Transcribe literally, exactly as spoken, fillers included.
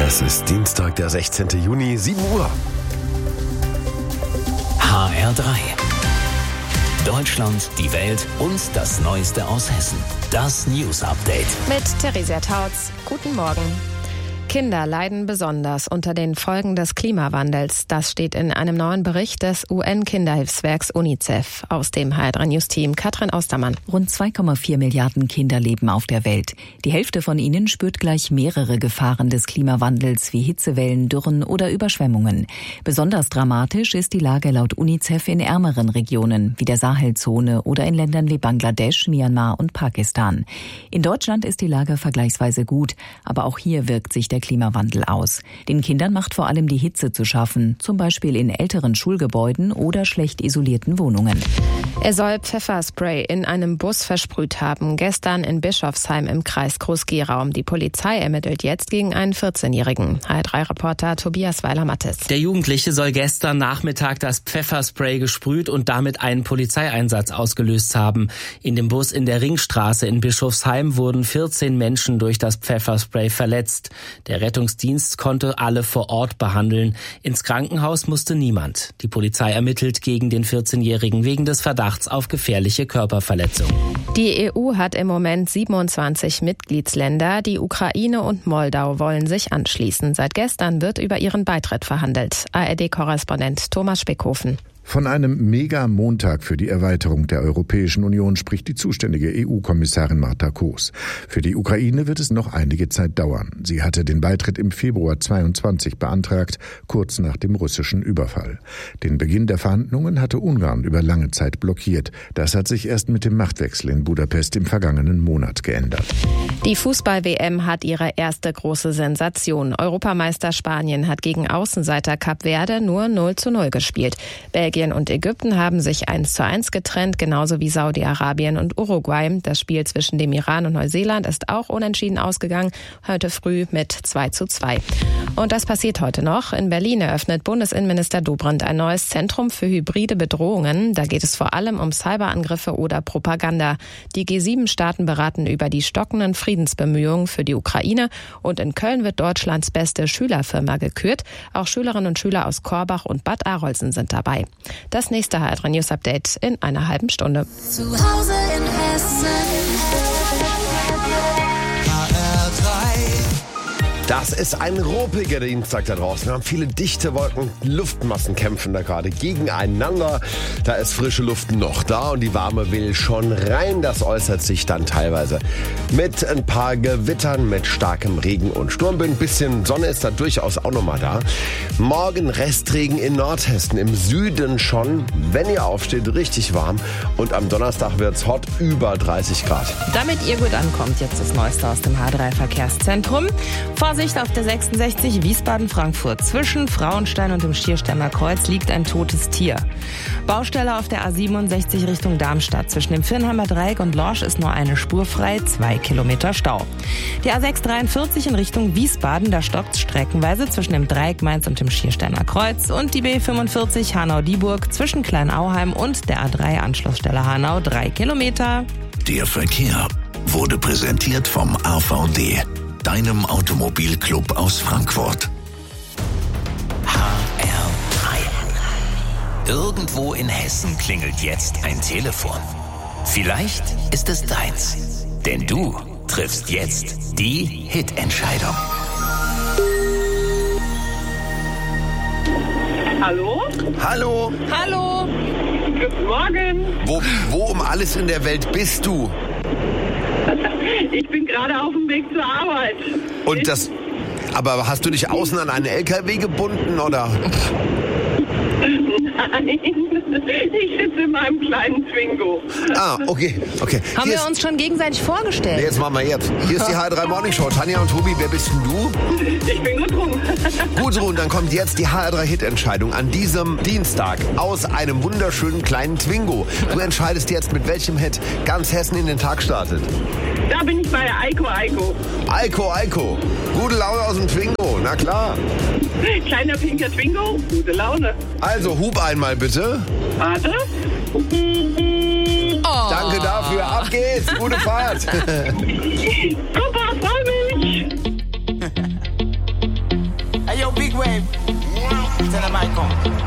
Es ist Dienstag, der sechzehnten Juni, sieben Uhr. H R drei. Deutschland, die Welt und das Neueste aus Hessen. Das News Update. Mit Theresia Tautz. Guten Morgen. Kinder leiden besonders unter den Folgen des Klimawandels. Das steht in einem neuen Bericht des U N-Kinderhilfswerks UNICEF. Aus dem H R drei News Team Katrin Ostermann. Rund zwei Komma vier Milliarden Kinder leben auf der Welt. Die Hälfte von ihnen spürt gleich mehrere Gefahren des Klimawandels wie Hitzewellen, Dürren oder Überschwemmungen. Besonders dramatisch ist die Lage laut UNICEF in ärmeren Regionen wie der Sahelzone oder in Ländern wie Bangladesch, Myanmar und Pakistan. In Deutschland ist die Lage vergleichsweise gut, aber auch hier wirkt sich der Klimawandel aus. Den Kindern macht vor allem die Hitze zu schaffen, zum Beispiel in älteren Schulgebäuden oder schlecht isolierten Wohnungen. Er soll Pfefferspray in einem Bus versprüht haben, gestern in Bischofsheim im Kreis Groß-Gerau. Die Polizei ermittelt jetzt gegen einen vierzehnjährigen. H R drei Reporter Tobias Weiler-Mattes. Der Jugendliche soll gestern Nachmittag das Pfefferspray gesprüht und damit einen Polizeieinsatz ausgelöst haben. In dem Bus in der Ringstraße in Bischofsheim wurden vierzehn Menschen durch das Pfefferspray verletzt. Der Rettungsdienst konnte alle vor Ort behandeln. Ins Krankenhaus musste niemand. Die Polizei ermittelt gegen den vierzehnjährigen wegen des Verdachts auf gefährliche Körperverletzung. Die E U hat im Moment siebenundzwanzig Mitgliedsländer. Die Ukraine und Moldau wollen sich anschließen. Seit gestern wird über ihren Beitritt verhandelt. A R D-Korrespondent Thomas Speckhofen. Von einem Mega-Montag für die Erweiterung der Europäischen Union spricht die zuständige E U-Kommissarin Marta Koos. Für die Ukraine wird es noch einige Zeit dauern. Sie hatte den Beitritt im Februar zweiundzwanzig beantragt, kurz nach dem russischen Überfall. Den Beginn der Verhandlungen hatte Ungarn über lange Zeit blockiert. Das hat sich erst mit dem Machtwechsel in Budapest im vergangenen Monat geändert. Die Fußball-W M hat ihre erste große Sensation. Europameister Spanien hat gegen Außenseiter Kap Verde nur null zu null gespielt. Belgien und Ägypten haben sich eins zu eins getrennt, genauso wie Saudi-Arabien und Uruguay. Das Spiel zwischen dem Iran und Neuseeland ist auch unentschieden ausgegangen, heute früh mit zwei zu zwei. Und das passiert heute noch. In Berlin eröffnet Bundesinnenminister Dobrindt ein neues Zentrum für hybride Bedrohungen. Da geht es vor allem um Cyberangriffe oder Propaganda. Die G sieben Staaten beraten über die stockenden Friedensbemühungen für die Ukraine. Und in Köln wird Deutschlands beste Schülerfirma gekürt. Auch Schülerinnen und Schüler aus Korbach und Bad Arolsen sind dabei. Das nächste H R drei News Update in einer halben Stunde. Zu Hause in Hessen. H R drei. Das ist ein ruppiger Dienstag da draußen. Wir haben viele dichte Wolken, Luftmassen kämpfen da gerade gegeneinander. Da ist frische Luft noch da und die warme will schon rein. Das äußert sich dann teilweise mit ein paar Gewittern, mit starkem Regen und Sturmböen. Ein bisschen Sonne ist da durchaus auch nochmal da. Morgen Restregen in Nordhessen, im Süden schon, wenn ihr aufsteht, richtig warm. Und am Donnerstag wird's hot, über dreißig Grad. Damit ihr gut ankommt, jetzt das Neueste aus dem H drei Verkehrszentrum. Vorsicht auf der sechsundsechzig Wiesbaden-Frankfurt. Zwischen Frauenstein und dem Schiersteiner Kreuz liegt ein totes Tier. Baustelle auf der A siebenundsechzig Richtung Darmstadt. Zwischen dem Firnheimer Dreieck und Lorsch ist nur eine Spur frei, zwei Kilometer Stau. Die A sechs dreiundvierzig in Richtung Wiesbaden, da stockt streckenweise zwischen dem Dreieck Mainz und dem Schiersteiner Kreuz. Und die B fünfundvierzig Hanau-Dieburg zwischen Kleinauheim und der A drei Anschlussstelle Hanau, drei Kilometer. Der Verkehr wurde präsentiert vom A V D, deinem Automobilclub aus Frankfurt. H R drei. Irgendwo in Hessen klingelt jetzt ein Telefon. Vielleicht ist es deins. Denn du triffst jetzt die Hitentscheidung. Hallo? Hallo, Hallo! Guten Morgen. wo, wo um alles in der Welt bist du? Ich bin gerade auf dem Weg zur Arbeit. Und das, aber hast du dich außen an einen L K W gebunden oder? Nein, ich sitze in meinem kleinen Twingo. Ah, okay, okay. Haben Hier wir ist, uns schon gegenseitig vorgestellt? nee, jetzt machen wir jetzt. Hier ist die H R drei Morning Show. Tanja und Tobi, wer bist denn du? Ich bin gut rum. Gut so, und dann kommt jetzt die H R drei Hitentscheidung an diesem Dienstag aus einem wunderschönen kleinen Twingo. Du entscheidest jetzt, mit welchem Hit ganz Hessen in den Tag startet. Da bin ich bei Eiko Eiko. Eiko, Eiko. Gute Laune aus dem Twingo, na klar. Kleiner pinker Twingo, gute Laune. Also, hub einmal bitte. Warte. Oh. Danke dafür, ab geht's, gute Fahrt. Super, freu mich. le balcon.